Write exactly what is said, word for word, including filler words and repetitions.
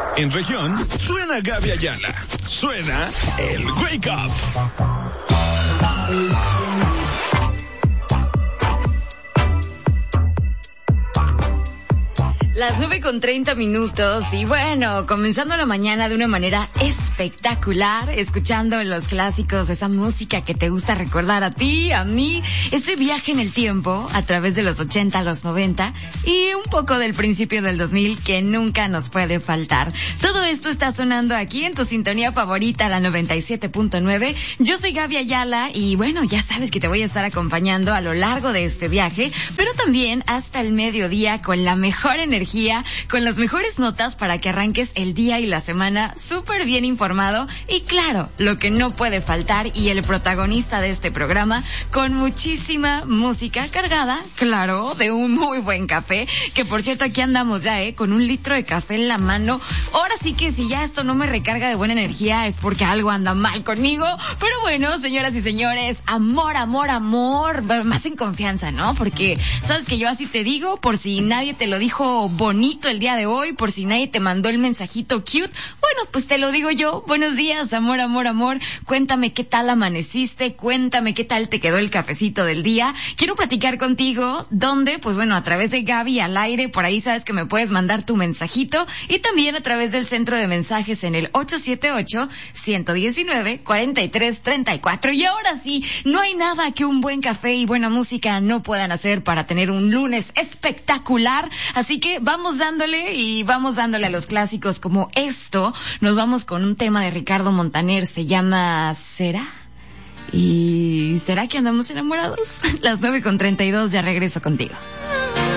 En región, suena Gaby Ayala. Suena el Wake Up. Las nueve con treinta minutos y bueno, comenzando la mañana de una manera espectacular, escuchando los clásicos, esa música que te gusta recordar a ti, a mí, ese viaje en el tiempo a través de los ochenta, los noventa y un poco del principio del dos mil que nunca nos puede faltar. Todo esto está sonando aquí en tu sintonía favorita, la noventa y siete punto nueve. Yo soy Gaby Ayala y bueno, ya sabes que te voy a estar acompañando a lo largo de este viaje, pero también hasta el mediodía con la mejor energía, con las mejores notas para que arranques el día y la semana súper bien informado y claro, lo que no puede faltar y el protagonista de este programa con muchísima música cargada, claro, de un muy buen café, que por cierto aquí andamos ya, eh, con un litro de café en la mano. Ahora sí que si ya esto no me recarga de buena energía es porque algo anda mal conmigo, pero bueno, señoras y señores, amor, amor, amor, más en confianza, ¿no? Porque sabes que yo así te digo, por si nadie te lo dijo bonito el día de hoy, por si nadie te mandó el mensajito cute, bueno, pues te lo digo yo. Buenos días, amor, amor, amor. Cuéntame qué tal amaneciste, cuéntame qué tal te quedó el cafecito del día. Quiero platicar contigo, ¿dónde? Pues bueno, a través de Gaby al aire, por ahí sabes que me puedes mandar tu mensajito y también a través del centro de mensajes en el ocho siete ocho, uno uno nueve, cuatro tres tres cuatro. Y ahora sí, no hay nada que un buen café y buena música no puedan hacer para tener un lunes espectacular, así que vamos dándole y vamos dándole a los clásicos como esto. Nos vamos con un tema de Ricardo Montaner, se llama ¿Será? ¿Y será que andamos enamorados? Las nueve con treinta y dos, ya regreso contigo.